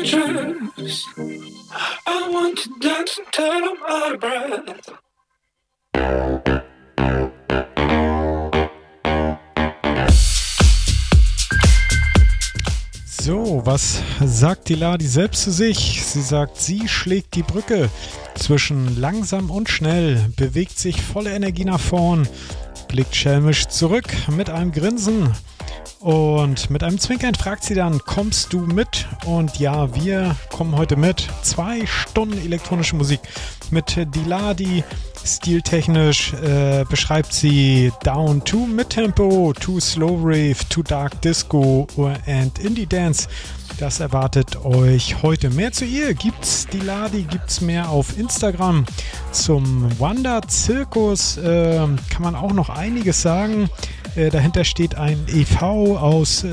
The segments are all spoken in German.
dangerous. I want to dance until I'm out of breath. So, was sagt die Ladi selbst zu sich? Sie sagt, sie schlägt die Brücke zwischen langsam und schnell, bewegt sich volle Energie nach vorn, blickt schelmisch zurück mit einem Grinsen und mit einem Zwinkern fragt sie dann, kommst du mit? Und ja, wir kommen heute mit. 2 Stunden elektronische Musik mit die Ladi. Stiltechnisch beschreibt sie Down to Midtempo, to Slow Rave, to Dark Disco and Indie Dance. Das erwartet euch heute. Mehr zu ihr gibt's die Ladi, gibt's mehr auf Instagram. Zum Wanderzirkus kann man auch noch einiges sagen. Dahinter steht ein e.V. aus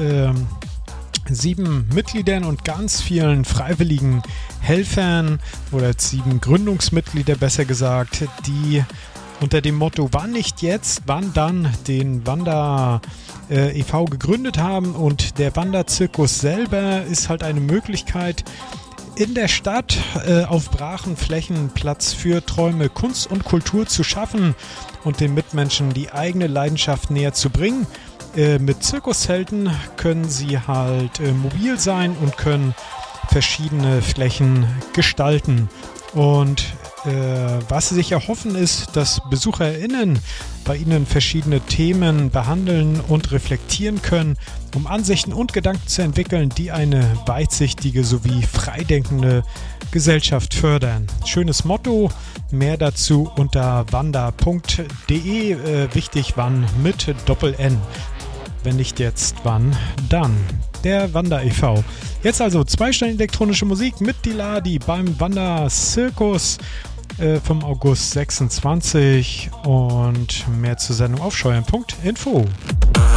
7 Mitgliedern und ganz vielen freiwilligen Helfern oder 7 Gründungsmitglieder besser gesagt, die unter dem Motto wann nicht jetzt, wann dann den Wander e.V. gegründet haben. Und der Wanderzirkus selber ist halt eine Möglichkeit, in der Stadt auf brachen Flächen Platz für Träume, Kunst und Kultur zu schaffen und den Mitmenschen die eigene Leidenschaft näher zu bringen. Mit Zirkuszelten können sie halt mobil sein und können verschiedene Flächen gestalten. Und was sie sich erhoffen ist, dass BesucherInnen bei ihnen verschiedene Themen behandeln und reflektieren können, um Ansichten und Gedanken zu entwickeln, die eine weitsichtige sowie freidenkende Gesellschaft fördern. Schönes Motto, mehr dazu unter wander.de, wichtig wann mit Doppel-N. Wenn nicht jetzt, wann dann? Der Wander e.V. Jetzt also 2 Stunden elektronische Musik mit die Ladi beim Wanderzirkus vom August 26 und mehr zur Sendung auf scheuern.info.